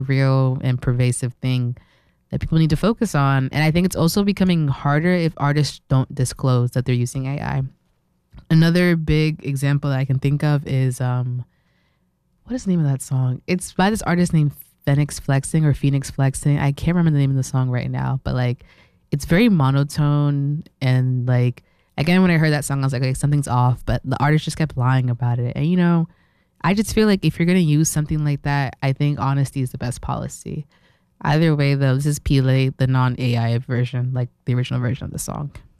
real and pervasive thing that people need to focus on. And I think it's also becoming harder if artists don't disclose that they're using AI. Another big example that I can think of is what is the name of that song? It's by this artist named Phoenix Flexing. I can't remember the name of the song right now, but like it's very monotone and like again when I heard that song I was like, okay, something's off, but the artist just kept lying about it. And I just feel like if you're gonna use something like that, I think honesty is the best policy. Either way though, this is Pele, the non AI version, like the original version of the song.